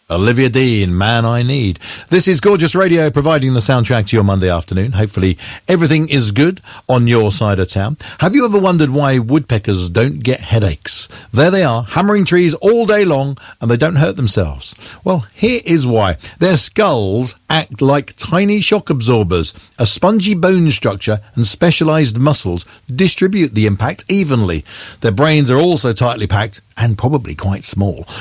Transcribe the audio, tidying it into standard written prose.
Olivia Dean, Man I Need. This is Gorgeous Radio, providing the soundtrack to your Monday afternoon. Hopefully everything is good on your side of town. Have you ever wondered why woodpeckers don't get headaches? There they are, hammering trees all day long, and they don't hurt themselves. Well, here is why. Their skulls act like tiny shock absorbers. A spongy bone structure and specialised muscles distribute the impact evenly. Their brains are also tightly packed and probably quite small,